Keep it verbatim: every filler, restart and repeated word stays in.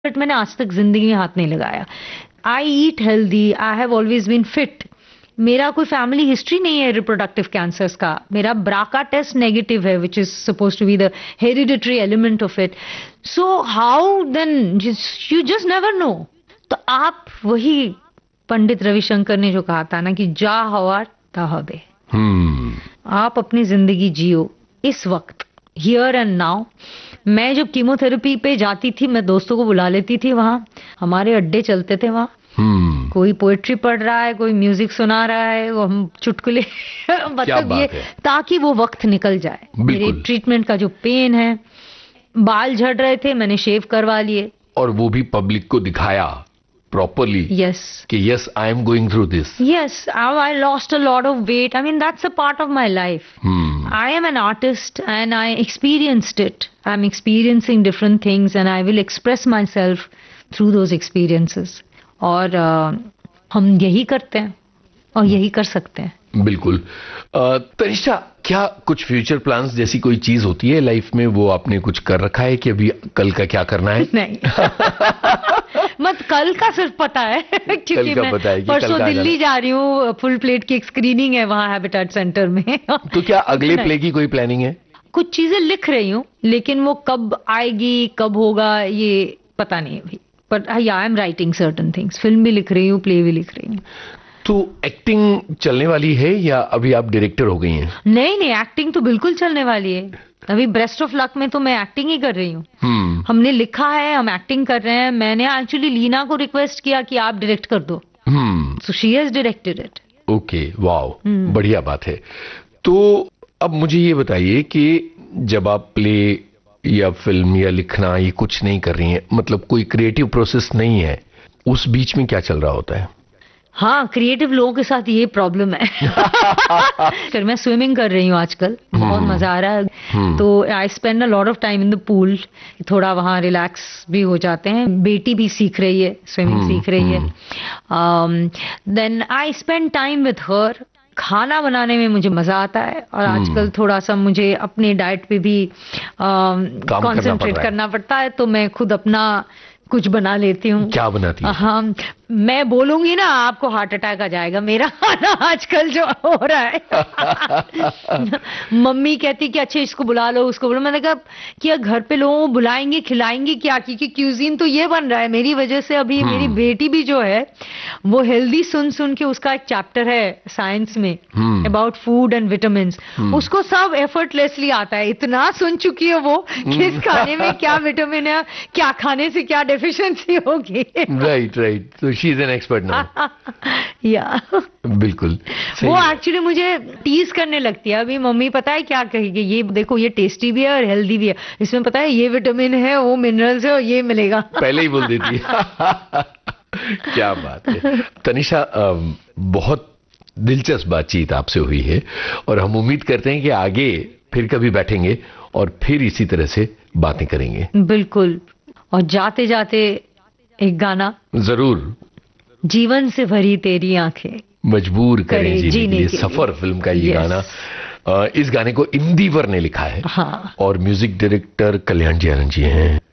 But मैंने आज तक जिंदगी में हाथ नहीं लगाया। आई eat healthy, I have always been fit. मेरा कोई फैमिली हिस्ट्री नहीं है रिप्रोडक्टिव कैंसर्स का। मेरा ब्राका टेस्ट नेगेटिव है, which is suppose to be the hereditary element of it. So how then, you just never know. तो आप वही पंडित रविशंकर ने जो कहा था ना कि जा हवा ता हबे। हम्म आप अपनी जिंदगी जियो इस वक्त, हियर एंड नाउ। मैं जब कीमोथेरेपी पे जाती थी, मैं दोस्तों को बुला लेती थी वहां, हमारे अड्डे चलते थे वहां। हम्म कोई पोएट्री पढ़ रहा है, कोई म्यूजिक सुना रहा है, वो हम चुटकुले मतलब ये है? ताकि वो वक्त निकल जाए। मेरे ट्रीटमेंट का जो पेन है, बाल झड़ रहे थे, मैंने शेव करवा लिए। और वो भी पब्लिक को दिखाया properly yes कि yes I am going through this. yes I lost a lot of weight. I mean that's a part of my life. hmm. I am an artist and I experienced it. I'm experiencing different things and I will express myself through those experiences. और uh, हम यही करते हैं और यही कर सकते हैं। बिल्कुल। तनिषा, क्या कुछ फ्यूचर प्लान्स जैसी कोई चीज होती है लाइफ में, वो आपने कुछ कर रखा है कि अभी कल का क्या करना है? नहीं मत कल का सिर्फ पता है क्योंकि मैं परसों दिल्ली जा रही हूँ, फुल प्लेट की एक स्क्रीनिंग है वहाँ हैबिटेट सेंटर में। तो क्या अगले प्ले की कोई प्लानिंग है? कुछ चीजें लिख रही हूँ, लेकिन वो कब आएगी कब होगा ये पता नहीं अभी। But I am writing certain things, film भी लिख रही हूँ, प्ले भी लिख रही हूँ। तो एक्टिंग चलने वाली है या अभी आप डायरेक्टर हो गई हैं? नहीं नहीं, एक्टिंग तो बिल्कुल चलने वाली है। अभी ब्रेस्ट ऑफ लक में तो मैं एक्टिंग ही कर रही हूँ। hmm. हमने लिखा है, हम एक्टिंग कर रहे हैं। मैंने एक्चुअली लीना को रिक्वेस्ट किया कि आप डायरेक्ट कर दो, so she has directed it. Okay, wow, बढ़िया बात है। तो अब मुझे ये बताइए कि जब आप प्ले या फिल्म या लिखना ये कुछ नहीं कर रही हैं, मतलब कोई क्रिएटिव प्रोसेस नहीं है, उस बीच में क्या चल रहा होता है? हाँ, क्रिएटिव लोगों के साथ ये प्रॉब्लम है। फिर मैं स्विमिंग कर रही हूँ आजकल, बहुत मजा आ रहा है। तो I spend a lot of time in the pool, थोड़ा वहाँ रिलैक्स भी हो जाते हैं। बेटी भी सीख रही है, स्विमिंग सीख रही है। Then I spend time with her. खाना बनाने में मुझे मजा आता है और आजकल थोड़ा सा मुझे अपने डाइट पे भी कॉन्सेंट्रेट करना पड़ता है, तो मैं खुद अपना कुछ बना लेती हूँ। क्या बनाती हैं? हाँ, मैं बोलूंगी ना आपको हार्ट अटैक आ जाएगा मेरा खाना आजकल जो हो रहा है। मम्मी कहती कि अच्छा इसको बुला लो उसको बुला। मैंने कहा कि घर पे लोगों को बुलाएंगे खिलाएंगे क्या, क्योंकि क्यूजीन तो ये बन रहा है मेरी वजह से। अभी मेरी बेटी भी जो है वो हेल्दी सुन सुन के, उसका एक चैप्टर है साइंस में अबाउट फूड एंड विटामिन, उसको सब एफर्टलेसली आता है। इतना सुन चुकी है वो किस खाने में क्या विटामिन है, क्या खाने से क्या डेफिशिएंसी होगी। राइट राइट, तो she is an expert now. या बिल्कुल, वो एक्चुअली मुझे टीज करने लगती है। अभी मम्मी पता है क्या कहेगी, ये देखो ये टेस्टी भी है और हेल्दी भी है, इसमें पता है ये विटामिन है, वो मिनरल्स है और ये मिलेगा। पहले ही बोल देती है। क्या बात है तनिषा, बहुत दिलचस्प बातचीत आपसे हुई है और हम उम्मीद करते हैं कि आगे फिर कभी बैठेंगे और फिर इसी तरह से बातें करेंगे। बिल्कुल। और जाते जाते एक गाना जरूर, जीवन से भरी तेरी आंखें मजबूर करें जीने, जीने के लिए, सफर फिल्म का ये गाना। इस गाने को इंदिवर ने लिखा है। हाँ। और म्यूजिक डायरेक्टर कल्याण जी आनंद जी हैं।